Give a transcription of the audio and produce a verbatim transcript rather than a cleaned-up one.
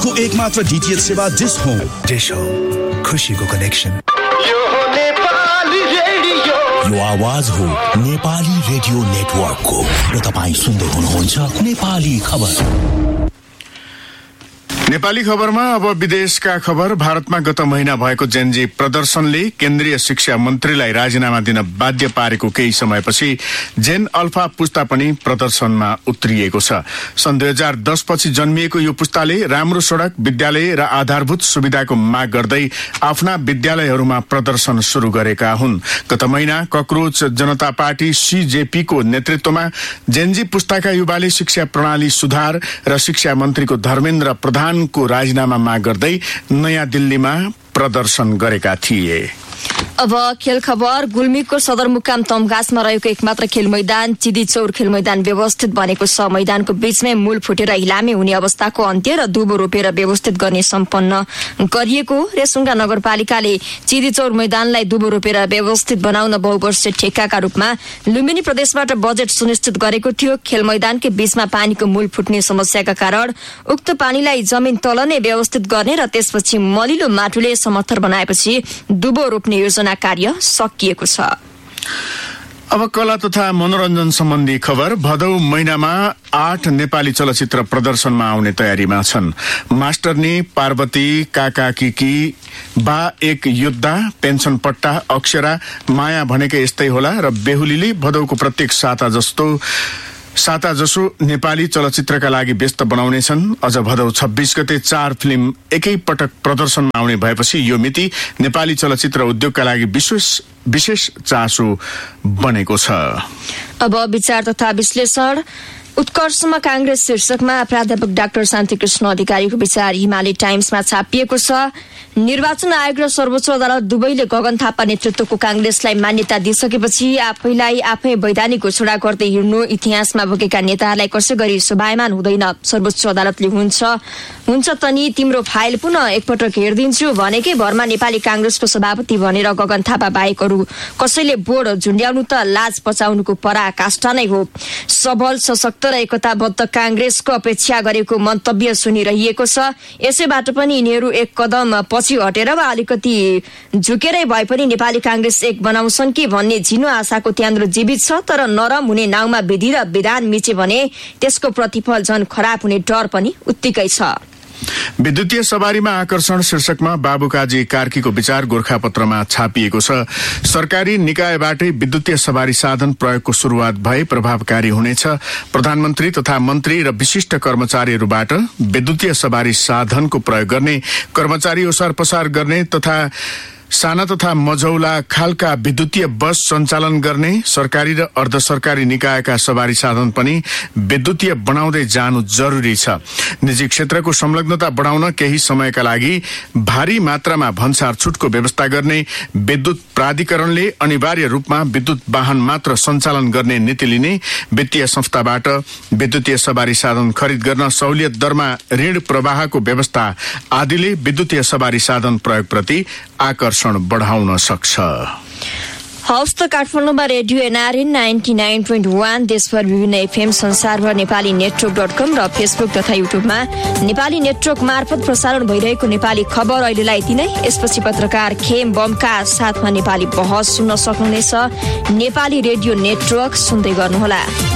देशको एकमात्र डीटीएच सेवा डिश होम। डिश होम, खुशीको कनेक्सन। यो हो नेपाली रेडियो। यो आवाज हो नेपाली रेडियो नेटवर्कको र तपाईँ सुन्दै हुनुहुन्छ नेपाली खबर। नेपाली खबरमा अब विदेशका खबर। भारतमा गत महिना भएको जेनजी प्रदर्शनले केन्द्रीय शिक्षा मन्त्रीलाई राजीनामा दिन बाध्य पारेको केही समयपछि जेन अल्फा पुस्ता पनि प्रदर्शनमा उत्रिएको छ। सन् दुई हजार दस पछि जन्मिएको यो पुस्ताले राम्रो सड़क, विद्यालय र आधारभूत सुविधाको माग गर्दै आफ्ना विद्यालयहरूमा प्रदर्शन शुरू गरेका हुन्। गत महिना कक्रोच जनता पार्टी सीजेपी को नेतृत्वमा जेनजी पुस्ताका युवाले शिक्षा प्रणाली सुधार र शिक्षा मन्त्रीको धर्मेन्द्र प्रधान को राजीनामा माग गर्दै नयाँ दिल्लीमा प्रदर्शन गरेका थिए। अब खेल खबर। गुल्मीको सदरमुकाम तमघासमा रहेको एकमात्र खेल मैदान चिदीचौर खेल मैदान व्यवस्थित बनेको छ। मैदानको बीचमै मूल फुटेर हिलामे हुने अवस्थाको अन्त्य र दुबो रोपेर व्यवस्थित गर्ने सम्पन्न गरिएको। रेसुङ्गा नगरपालिकाले चिदीचौर मैदानलाई दुबो रोपेर व्यवस्थित बनाउन बहुवर्षीय ठेक्काका रूपमा लुम्बिनी प्रदेशबाट बजेट सुनिश्चित गरेको थियो। खेल मैदानकै बीचमा पानीको मूल फुट्ने समस्याका कारण उक्त पानीलाई जमिन तल नै व्यवस्थित गर्ने र त्यसपछि मलिलो माटोले समर्थर बनाएपछि दुबो रोप्ने योजना कार्य सकिएको छ। अब कला तथा मनोरञ्जन सम्बन्धी खबर। भदौ महिनामा आठ नेपाली चलचित्र प्रदर्शनमा आउने तयारीमा छन्। मास्टरनी, पार्वती, काका किकी, बा एक योद्धा, पेन्सन पट्टा, अक्षरा, माया भनेकै यस्तै होला र बेहुलीले भदौको प्रत्येक साता जस्तो साता जसो नेपाली चलचित्रका लागि व्यस्त बनाउनेछन्। अझ भदौ छब्बीस गते चार फिल्म एकै पटक प्रदर्शनमा आउने भएपछि यो मिति नेपाली चलचित्र उद्योगका लागि विशेष विशेष चासो बनेको छ। अब विचार तथा विश्लेषण। उत्कर्षमा कांग्रेस शीर्षकमा प्राध्यापक डाक्टर शान्तिकृष्ण अधिकारीको विचार हिमालय टाइम्समा छापिएको छ। निर्वाचन आयोग र सर्वोच्च अदालत दुवैले गगन थापा नेतृत्वको कांग्रेसलाई मान्यता दिइसकेपछि आफैलाई आफै वैधानिक घोषणा गर्दै हिँड्नु इतिहासमा बोकेका नेताहरूलाई कसै गरी शोभायमान हुँदैन। सर्वोच्च अदालतले हुन्छ हुन्छ त नि तिम्रो फाइल पुनः एकपटक हेरिदिन्छु भनेकै भरमा नेपाली कांग्रेसको सभापति भनेर गगन थापा बाहेक अरू कसैले बोर्ड झुन्ड्याउनु त लाज पचाउनुको पराकाष्ठा नै हो। सबल, सशक्त र एकताबद्ध कांग्रेसको अपेक्षा गरेको मन्तव्य सुनिरहेको छ। यसैबाट पनि यिनीहरू एक कदम पछि हटेर वा अलिकति झुकेरै भए पनि नेपाली कांग्रेस एक बनाउँछन् कि भन्ने झिनो आशाको त्यान्द्रो जीवित छ। तर नरम हुने नाउँमा विधि र विधान मिचे भने त्यसको प्रतिफल झन खराब हुने डर पनि उत्तिकै छ। विद्युतीय सवारीमा आकर्षण शीर्षकमा बाबुकाजी कार्कीको विचार गोरखापत्रमा छापिएको छ। सरकारी निकायबाटै विद्युतीय सवारी साधन प्रयोगको शुरूआत भए प्रभावकारी हुनेछ। प्रधानमन्त्री तथा मन्त्री र विशिष्ट कर्मचारीहरूबाट विद्युतीय सवारी साधनको प्रयोग गर्ने, कर्मचारी ओसार पसार गर्ने तथा साना तथा मझौला खालका विद्युतीय बस सञ्चालन गर्ने सरकारी र अर्ध सरकारी निकायका सवारी साधन पनि विद्युतीय बनाउँदै जानु जरुरी छ। निजी क्षेत्रको संलग्नता बढाउन केही समयका लागि भारी मात्रामा भन्सार छुटको व्यवस्था गर्ने, विद्युत प्राधिकरणले अनिवार्य रूपमा विद्युत वाहन मात्र सञ्चालन गर्ने नीति लिने, वित्तीय संस्थाबाट विद्युतीय सवारी साधन खरिद गर्न सहुलियत दरमा ऋण प्रवाहको व्यवस्था आदिले विद्युतीय सवारी साधन प्रयोगप्रति आकर्षण बढाउन सक्छ। हौस् त काठमाडौँमा radio NRN ninety nine point one, देशभर विभिन्न एफएम, संसारभर नेपाली नेटवर्क डट कम र फेसबुक तथा युट्युबमा नेपाली नेटवर्क मार्फत प्रसारण भइरहेको नेपाली खबर अहिलेलाई यति नै। यसपछि पत्रकार खेम बमका साथमा नेपाली बहस सुन्न सक्नुहुनेछ। नेपाली रेडियो नेटवर्क सुन्दै गर्नुहोला।